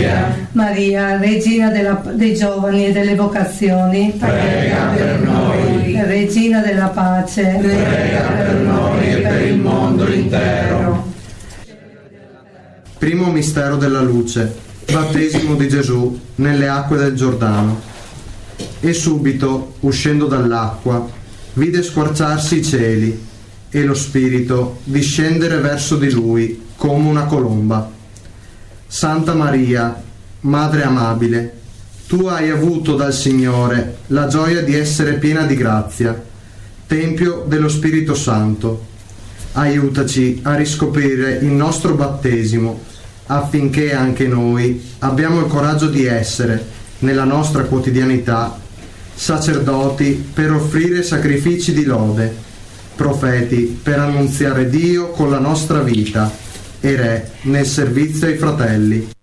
Maria, Regina dei giovani e delle vocazioni, prega per noi. Regina della pace, prega per noi e per il mondo intero. Primo mistero della luce, battesimo di Gesù nelle acque del Giordano. E subito, uscendo dall'acqua, vide squarciarsi i cieli e lo Spirito discendere verso di lui come una colomba. Santa Maria, Madre amabile, tu hai avuto dal Signore la gioia di essere piena di grazia, Tempio dello Spirito Santo. Aiutaci a riscoprire il nostro battesimo affinché anche noi abbiamo il coraggio di essere, nella nostra quotidianità, sacerdoti per offrire sacrifici di lode, profeti per annunziare Dio con la nostra vita e re nel servizio ai fratelli.